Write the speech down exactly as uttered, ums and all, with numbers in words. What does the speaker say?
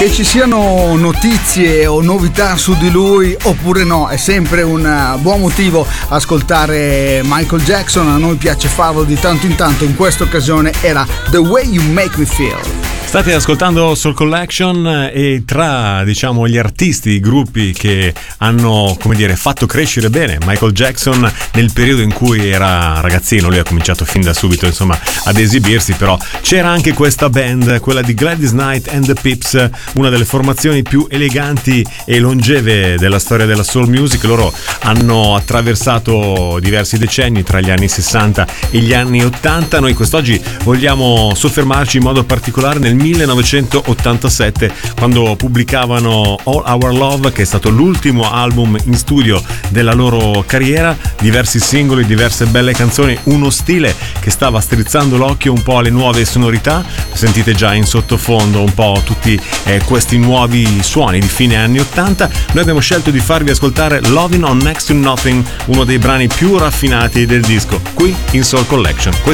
Che ci siano notizie o novità su di lui oppure no, è sempre un buon motivo ascoltare Michael Jackson. A noi piace farlo di tanto in tanto, in questa occasione era The Way You Make Me Feel. State ascoltando Soul Collection e tra, diciamo, gli artisti, i gruppi che hanno, come dire, fatto crescere bene Michael Jackson nel periodo in cui era ragazzino, lui ha cominciato fin da subito, insomma, ad esibirsi, però c'era anche questa band, quella di Gladys Knight and the Pips, una delle formazioni più eleganti e longeve della storia della soul music. Loro hanno attraversato diversi decenni tra gli anni sessanta e gli anni ottanta. Noi quest'oggi vogliamo soffermarci in modo particolare nel millenovecentottantasette, quando pubblicavano All Our Love, che è stato l'ultimo album in studio della loro carriera. Diversi singoli, diverse belle canzoni, uno stile che stava strizzando l'occhio un po' alle nuove sonorità. Sentite già in sottofondo un po' tutti eh, questi nuovi suoni di fine anni ottanta. Noi abbiamo scelto di farvi ascoltare Lovin' on Next to Nothing, uno dei brani più raffinati del disco, qui in Soul Collection.